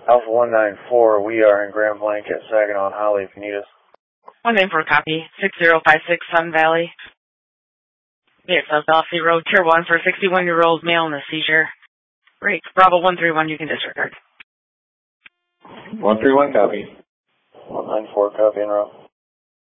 Alpha 194, we are in Grand Blanket, Saginaw and Holly, if you need us. 194 copy. 6056 Sun Valley. Yeah, South Elsie Road, Tier 1 for a 61-year-old male in a seizure. Great. Bravo 131, you can disregard. 131 copy. 194 copy en route.